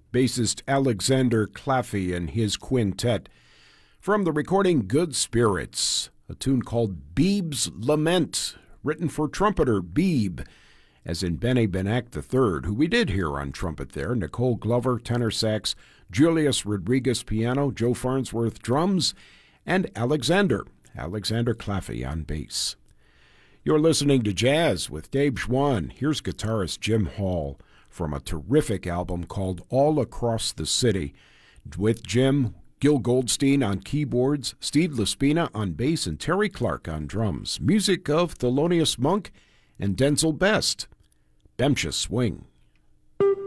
bassist Alexander Claffey and his quintet. From the recording Good Spirits, a tune called Beeb's Lament, written for trumpeter Beebe, as in Benny Benack III, who we did hear on trumpet there, Nicole Glover, tenor sax, Julius Rodriguez piano, Joe Farnsworth drums, and Alexander Claffey on bass. You're listening to Jazz with Dave Schwann. Here's guitarist Jim Hall from a terrific album called All Across the City, with Jim, Gil Goldstein on keyboards, Steve Laspina on bass, and Terry Clark on drums. Music of Thelonious Monk and Denzel Best. Bemcia Swing.